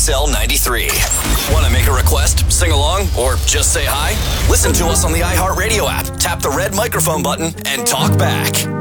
XL 93. Want to make a request, sing along, or just say hi? Listen to us on the iHeartRadio app. Tap the red microphone button and talk back.